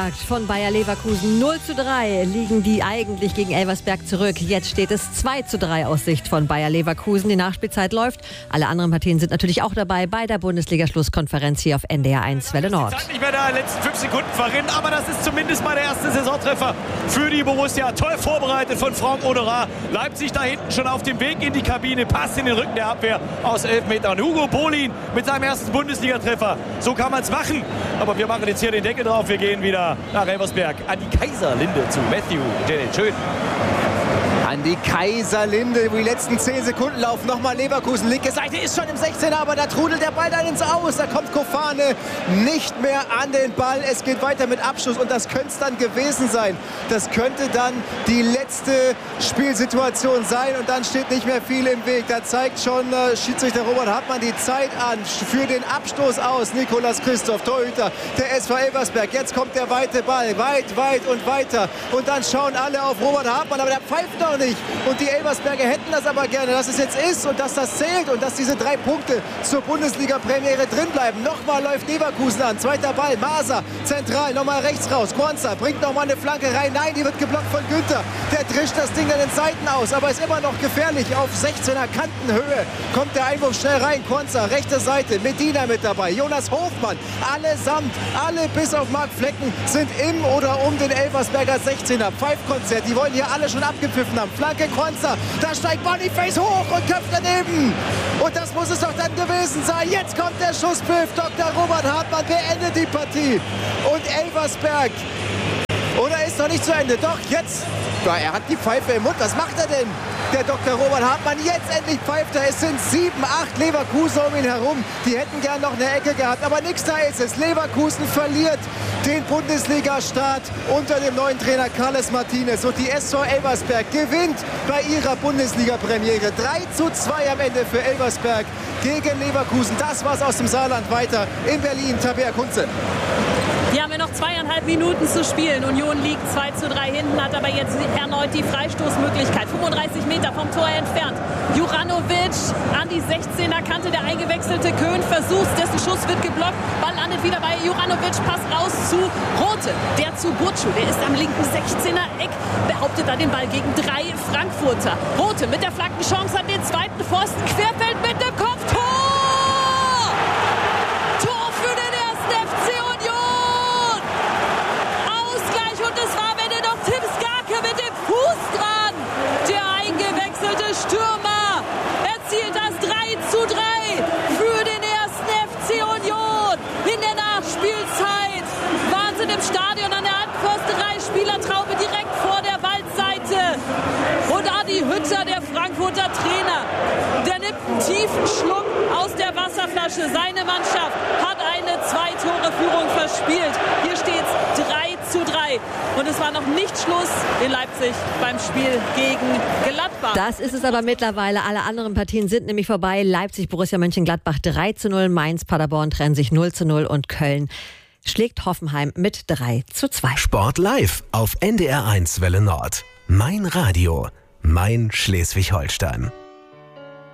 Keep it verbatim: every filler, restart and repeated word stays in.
abgehakt von Bayer Leverkusen. null zu drei liegen die eigentlich gegen Elversberg zurück. Jetzt steht es zwei zu drei aus Sicht von Bayer Leverkusen. Die Nachspielzeit läuft. Alle anderen Partien sind natürlich auch dabei bei der Bundesliga-Schlusskonferenz hier auf N D R eins Welle Nord. Die Zeit nicht mehr da, in den letzten fünf Sekunden verrinnt, aber das ist zumindest mal der erste Saisontreffer für die Borussia. Toll vorbereitet von Franck Honorat. Leipzig da hinten schon auf dem Weg in die Kabine. Pass in den Rücken der Abwehr aus elf Metern. Hugo Bolin mit seinem ersten Bundesliga-Treffer. So kann man es machen. Aber wir machen jetzt hier den Deckel drauf. Wir gehen wieder nach Elversberg an die Kaiserlinde zu Matthew. Schön. An die Kaiserlinde, wo die letzten zehn Sekunden laufen. Nochmal Leverkusen, linke Seite ist schon im sechzehner, aber da trudelt der Ball dann ins Aus. Da kommt Kofane nicht mehr an den Ball. Es geht weiter mit Abschluss und das könnte es dann gewesen sein. Das könnte dann die letzte Spielsituation sein und dann steht nicht mehr viel im Weg. Da zeigt schon äh, Schiedsrichter Robert Hartmann die Zeit an für den Abstoß aus. Nikolas Christoph, Torhüter der S V Elversberg. Jetzt kommt der weite Ball, weit, weit und weiter. Und dann schauen alle auf Robert Hartmann, aber der pfeift noch nicht. Und die Elversberger hätten das aber gerne, dass es jetzt ist und dass das zählt und dass diese drei Punkte zur Bundesliga-Premiere drin bleiben. Nochmal läuft Leverkusen an. Zweiter Ball, Maser, zentral, nochmal rechts raus. Quansah bringt nochmal eine Flanke rein. Nein, die wird geblockt von Günther. Der drischt das Ding an den Seiten aus, aber ist immer noch gefährlich. Auf sechzehner Kantenhöhe kommt der Einwurf schnell rein. Quansah, rechte Seite, Medina mit dabei. Jonas Hofmann, allesamt, alle bis auf Marc Flecken sind im oder um den Elversberger sechzehner. Pfeifkonzert, die wollen hier alle schon abgepfiffen haben. Flanke Quansah, da steigt Boniface hoch und köpft daneben. Und das muss es doch dann gewesen sein. Jetzt kommt der Schusspfiff. Doktor Robert Hartmann beendet die Partie. Und Elversberg, oder ist noch nicht zu Ende? Doch, jetzt. Ja, er hat die Pfeife im Mund. Was macht er denn? Der Doktor Robert Hartmann, jetzt endlich pfeift er. Es sind sieben, acht Leverkusen um ihn herum. Die hätten gern noch eine Ecke gehabt, aber nichts da ist es. Leverkusen verliert den Bundesliga-Start unter dem neuen Trainer Carles Martinez. Und die S V Elversberg gewinnt bei ihrer Bundesliga-Premiere. drei zu zwei am Ende für Elversberg gegen Leverkusen. Das war's aus dem Saarland. Weiter in Berlin, Tabea Kunze. Hier haben wir noch zweieinhalb Minuten zu spielen. Union liegt zwei zu drei hinten, hat aber jetzt erneut die Freistoßmöglichkeit. fünfunddreißig Meter vom Tor entfernt. Juranovic an die sechzehner Kante, der eingewechselte Köhn versucht, dessen Schuss wird geblockt. Ball landet wieder bei Juranovic, Pass raus zu Rothe. Der zu Burcu, der ist am linken sechzehner Eck, behauptet da den Ball gegen drei Frankfurter. Rothe mit der Flankenchance an den zweiten Pfosten, querfeld mit dem Kopf, Tor! Tor für den ersten F C Union! Ausgleich und es war am Ende noch Tim Skarke mit dem Fuß dran. Der eingewechselte Stürmer erzielt das drei zu drei für den ersten F C Union. In der Nachspielzeit Wahnsinn im Stadion an der Anförsterei, Spielertraube direkt vor der Waldseite. Und Adi Hütter, der Frankfurter Trainer, der nimmt einen tiefen Schluck aus der Wasserflasche. Seine Mannschaft hat eine Zwei-Tore-Führung verspielt. Hier steht es drei zu drei. Und es war noch nicht Schluss in Leipzig beim Spiel gegen Gladbach. Das ist es aber mittlerweile. Alle anderen Partien sind nämlich vorbei. Leipzig, Borussia Mönchengladbach drei zu null, Mainz, Paderborn trennen sich null zu null und Köln schlägt Hoffenheim mit drei zu zwei. Sport live auf N D R eins Welle Nord. Mein Radio, mein Schleswig-Holstein.